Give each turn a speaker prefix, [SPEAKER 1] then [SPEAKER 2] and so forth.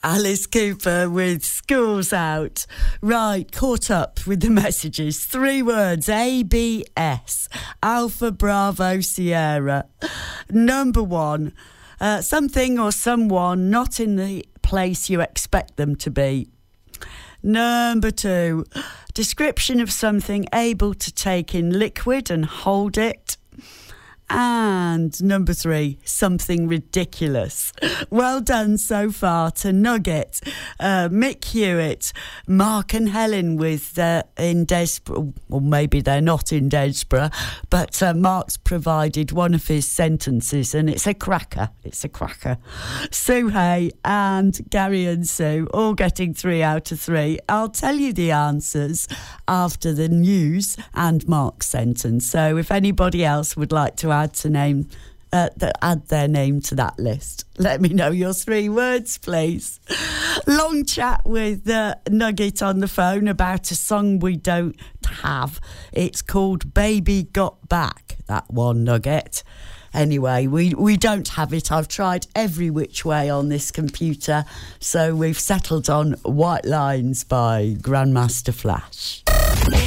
[SPEAKER 1] Alice Cooper with School's Out. Right, caught up with the messages. 3 words, ABS, Alpha Bravo Sierra. Number 1, something or someone not in the place you expect them to be. Number 2, description of something able to take in liquid and hold it. And number 3, something ridiculous. Well done so far to Nugget, Mick Hewitt, Mark and Helen with in Desborough, or maybe they're not in Desborough, but Mark's provided one of his sentences and it's a cracker. It's a cracker. Sue Hay and Gary and Sue all getting 3 out of 3. I'll tell you the answers after the news and Mark's sentence. So if anybody else would like to add their name to that list, let me know your 3 words, please. Long chat with Nugget on the phone about a song we don't have. It's called Baby Got Back, that one, Nugget. Anyway, we don't have it. I've tried every which way on this computer, so we've settled on White Lines by Grandmaster Flash.